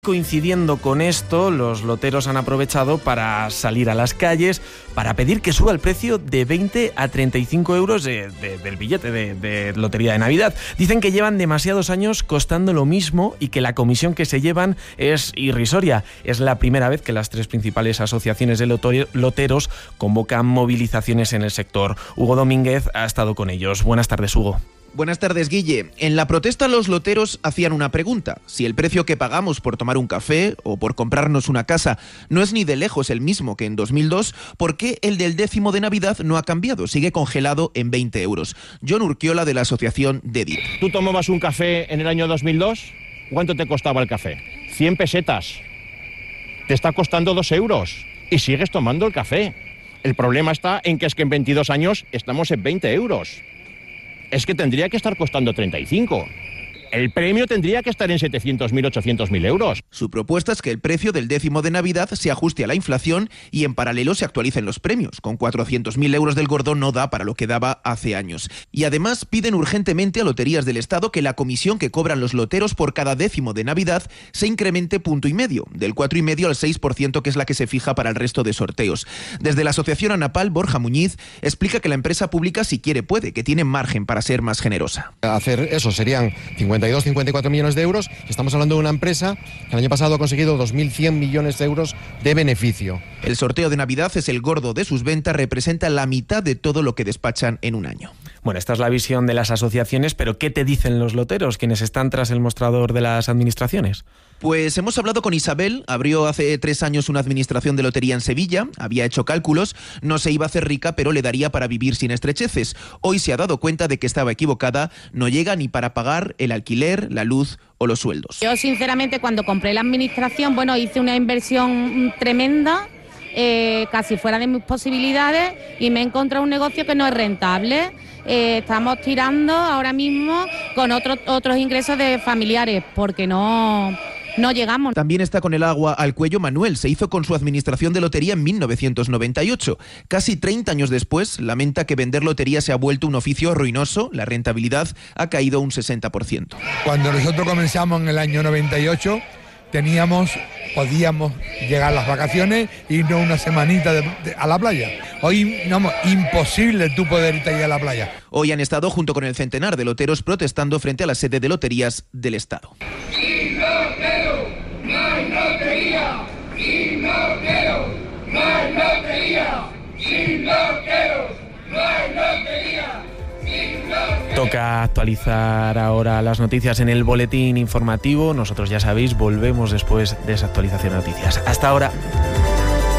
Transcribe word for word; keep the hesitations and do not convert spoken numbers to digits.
Coincidiendo con esto, los loteros han aprovechado para salir a las calles para pedir que suba el precio de veinte a treinta y cinco euros de, de, del billete de, de lotería de Navidad. Dicen que llevan demasiados años costando lo mismo y que la comisión que se llevan es irrisoria. Es la primera vez que las tres principales asociaciones de loteros convocan movilizaciones en el sector. Hugo Domínguez ha estado con ellos. Buenas tardes, Hugo. Buenas tardes, Guille. En la protesta los loteros hacían una pregunta. Si el precio que pagamos por tomar un café o por comprarnos una casa no es ni de lejos el mismo que en dos mil dos, ¿por qué el del décimo de Navidad no ha cambiado? Sigue congelado en veinte euros. John Urquiola, de la asociación DEDIT. ¿Tú tomabas un café en el año dos mil dos? ¿Cuánto te costaba el café? cien pesetas. Te está costando dos euros y sigues tomando el café. El problema está en que es que en veintidós años estamos en veinte euros. Es que tendría que estar costando treinta y cinco. El premio tendría que estar en setecientos mil, ochocientos mil euros. Su propuesta es que el precio del décimo de Navidad se ajuste a la inflación y en paralelo se actualicen los premios. Con cuatrocientos mil euros del gordo no da para lo que daba hace años. Y además piden urgentemente a Loterías del Estado que la comisión que cobran los loteros por cada décimo de Navidad se incremente punto y medio, del cuatro y medio al seis por ciento, que es la que se fija para el resto de sorteos. Desde la asociación ANAPAL, Borja Muñiz explica que la empresa pública, si quiere, puede, que tiene margen para ser más generosa. Hacer eso serían cincuenta y dos, cincuenta y cuatro millones de euros. Estamos hablando de una empresa que el año pasado ha conseguido dos mil cien millones de euros de beneficio. El sorteo de Navidad es el gordo de sus ventas, representa la mitad de todo lo que despachan en un año. Bueno, esta es la visión de las asociaciones, pero ¿qué te dicen los loteros, quienes están tras el mostrador de las administraciones? Pues hemos hablado con Isabel, abrió hace tres años una administración de lotería en Sevilla, había hecho cálculos, no se iba a hacer rica, pero le daría para vivir sin estrecheces. Hoy se ha dado cuenta de que estaba equivocada, no llega ni para pagar el alquiler, la luz o los sueldos. Yo, sinceramente, cuando compré la administración, bueno, hice una inversión tremenda, eh, casi fuera de mis posibilidades, y me he encontrado un negocio que no es rentable. Eh, estamos tirando ahora mismo con otros otros ingresos de familiares, porque no... No llegamos. También está con el agua al cuello Manuel. Se hizo con su administración de lotería en mil novecientos noventa y ocho. Casi treinta años después, lamenta que vender lotería se ha vuelto un oficio ruinoso. La rentabilidad ha caído un sesenta por ciento. Cuando nosotros comenzamos en el año noventa y ocho, teníamos, podíamos llegar a las vacaciones e irnos una semanita de, de, a la playa. Hoy, no, imposible tú poder irte ahí a la playa. Hoy han estado junto con el centenar de loteros protestando frente a la sede de Loterías del Estado. Sin lotero, no hay lotería. Sin lotero, no hay lotería. Sin lotero, no hay lotería. Toca actualizar ahora las noticias en el boletín informativo. Nosotros, ya sabéis, volvemos después de esa actualización de noticias. Hasta ahora.